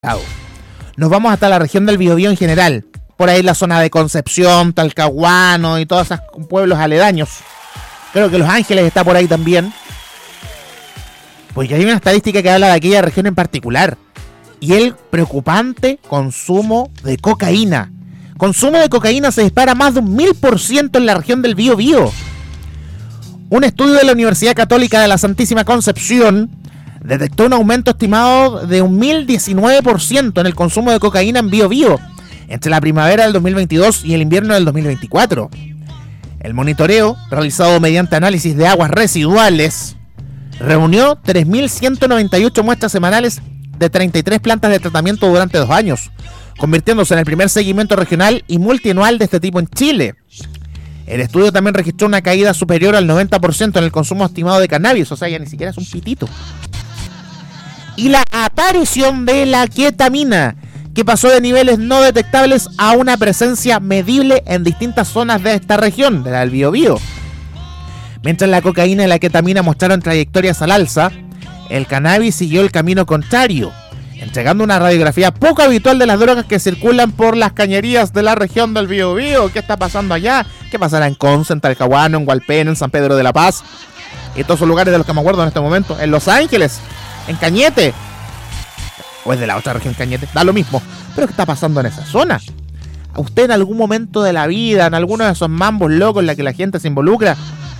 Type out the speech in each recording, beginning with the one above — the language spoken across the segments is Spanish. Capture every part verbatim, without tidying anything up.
Nos vamos hasta la región del Biobío en general. Por ahí la zona de Concepción, Talcahuano y todos esos pueblos aledaños. Creo que Los Ángeles está por ahí también. Porque hay una estadística que habla de aquella región en particular. Y el preocupante consumo de cocaína. Consumo de cocaína se dispara más de un mil por ciento en la región del Biobío. Un estudio de la Universidad Católica de la Santísima Concepción detectó un aumento estimado de un mil diecinueve por ciento en el consumo de cocaína en Biobío entre la primavera del dos mil veintidós y el invierno del dos mil veinticuatro. El monitoreo, realizado mediante análisis de aguas residuales, reunió tres mil ciento noventa y ocho muestras semanales de treinta y tres plantas de tratamiento durante dos años, convirtiéndose en el primer seguimiento regional y multianual de este tipo en Chile. El estudio también registró una caída superior al noventa por ciento en el consumo estimado de cannabis, o sea, ya ni siquiera es un pitito. Y la aparición de la ketamina, que pasó de niveles no detectables a una presencia medible en distintas zonas de esta región, de la del Biobío. Mientras la cocaína y la ketamina mostraron trayectorias al alza, el cannabis siguió el camino contrario, entregando una radiografía poco habitual de las drogas que circulan por las cañerías de la región del Biobío. ¿Qué está pasando allá? ¿Qué pasará en Conce, en Talcahuano, en Hualpén, en San Pedro de la Paz? Y todos esos lugares de los que me acuerdo en este momento. En Los Ángeles, en Cañete. O es de la otra región Cañete, da lo mismo. Pero ¿qué está pasando en esa zona? ¿A usted en algún momento de la vida, en alguno de esos mambos locos en la que la gente se involucra,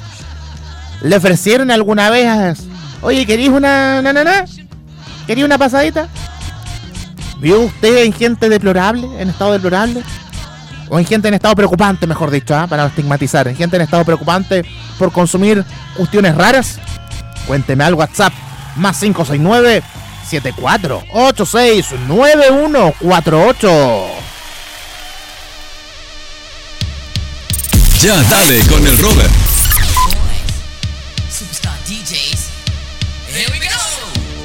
le ofrecieron alguna vez: oye, ¿queréis una nanana? ¿Queréis una pasadita? ¿Vio usted en gente deplorable, en estado deplorable? O en gente en estado preocupante, mejor dicho, ¿eh? Para no estigmatizar. En gente en estado preocupante por consumir cuestiones raras. Cuénteme al WhatsApp, más cinco seis nueve, siete cuatro ocho seis, nueve uno cuatro ocho. Ya dale con el Robert. Superstar D Js. Here we go.